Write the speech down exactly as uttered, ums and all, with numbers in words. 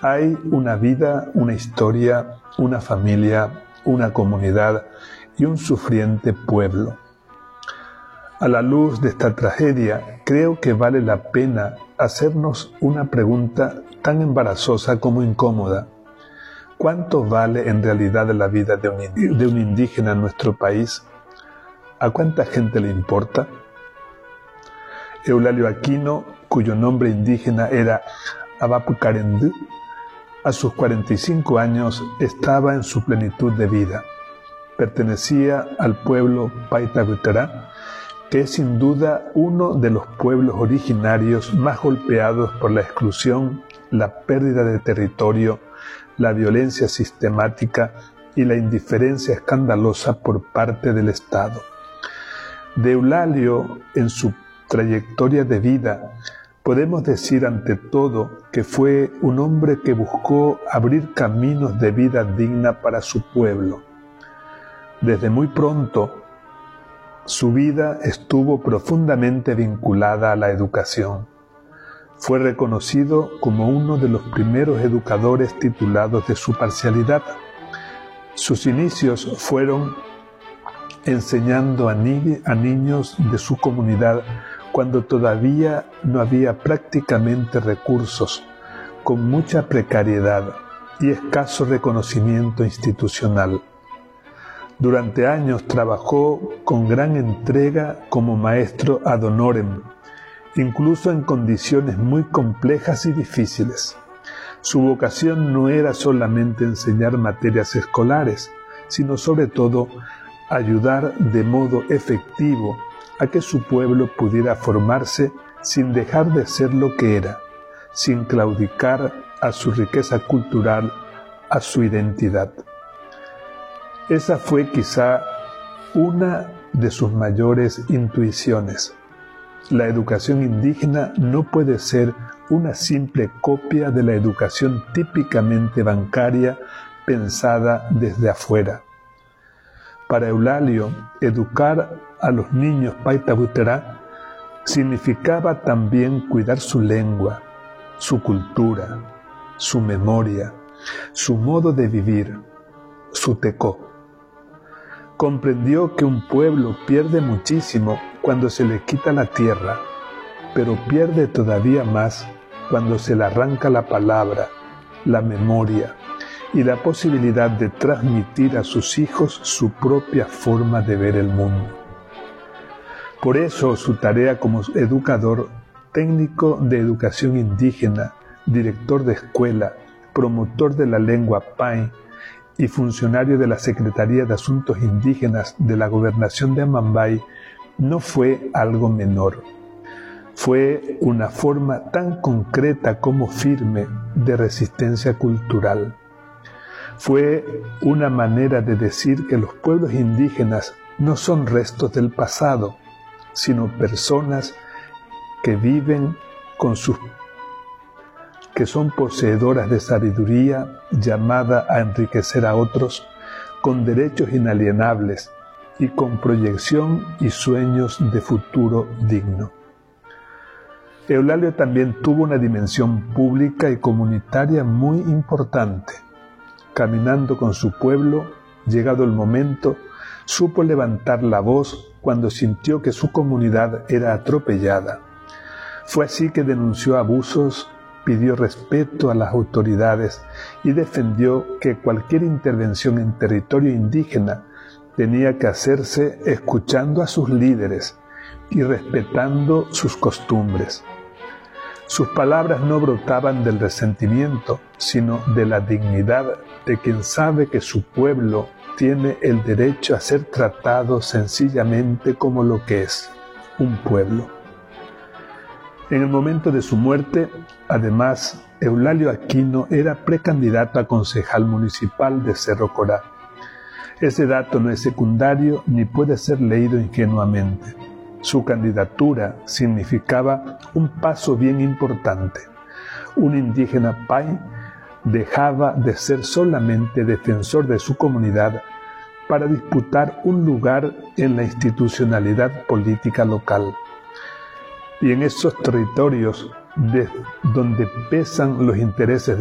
Hay una vida, una historia, una familia, una comunidad y un sufriente pueblo. A la luz de esta tragedia, creo que vale la pena hacernos una pregunta tan embarazosa como incómoda. ¿Cuánto vale en realidad la vida de un, de un indígena en nuestro país? ¿A cuánta gente le importa? Eulalio Aquino, cuyo nombre indígena era Abapucarendú, a sus cuarenta y cinco años estaba en su plenitud de vida. Pertenecía al pueblo Paitabutará, que es sin duda uno de los pueblos originarios más golpeados por la exclusión, la pérdida de territorio, la violencia sistemática y la indiferencia escandalosa por parte del Estado. De Eulalio, en su trayectoria de vida, podemos decir ante todo que fue un hombre que buscó abrir caminos de vida digna para su pueblo. Desde muy pronto, su vida estuvo profundamente vinculada a la educación. Fue reconocido como uno de los primeros educadores titulados de su parcialidad. Sus inicios fueron enseñando a, ni- a niños de su comunidad cuando todavía no había prácticamente recursos, con mucha precariedad y escaso reconocimiento institucional. Durante años trabajó con gran entrega como maestro ad honorem, incluso en condiciones muy complejas y difíciles. Su vocación no era solamente enseñar materias escolares, sino sobre todo ayudar de modo efectivo a que su pueblo pudiera formarse sin dejar de ser lo que era, sin claudicar a su riqueza cultural, a su identidad. Esa fue quizá una de sus mayores intuiciones. La educación indígena no puede ser una simple copia de la educación típicamente bancaria pensada desde afuera. Para Eulalio, educar a los niños Paitabutará significaba también cuidar su lengua, su cultura, su memoria, su modo de vivir, su tecó. Comprendió que un pueblo pierde muchísimo cuando se le quita la tierra, pero pierde todavía más cuando se le arranca la palabra, la memoria y la posibilidad de transmitir a sus hijos su propia forma de ver el mundo. Por eso su tarea como educador, técnico de educación indígena, director de escuela, promotor de la lengua pai y funcionario de la Secretaría de Asuntos Indígenas de la Gobernación de Amambay, no fue algo menor. Fue una forma tan concreta como firme de resistencia cultural. Fue una manera de decir que los pueblos indígenas no son restos del pasado, sino personas que viven con sus que son poseedoras de sabiduría llamada a enriquecer a otros, con derechos inalienables y con proyección y sueños de futuro digno. Eulalio también tuvo una dimensión pública y comunitaria muy importante. Caminando con su pueblo, llegado el momento, supo levantar la voz cuando sintió que su comunidad era atropellada. Fue así que denunció abusos, pidió respeto a las autoridades y defendió que cualquier intervención en territorio indígena tenía que hacerse escuchando a sus líderes y respetando sus costumbres. Sus palabras no brotaban del resentimiento, sino de la dignidad de quien sabe que su pueblo tiene el derecho a ser tratado sencillamente como lo que es, un pueblo. En el momento de su muerte, además, Eulalio Aquino era precandidato a concejal municipal de Cerro Corá. Ese dato no es secundario ni puede ser leído ingenuamente. Su candidatura significaba un paso bien importante. Un indígena pai dejaba de ser solamente defensor de su comunidad para disputar un lugar en la institucionalidad política local. Y en esos territorios de, donde pesan los intereses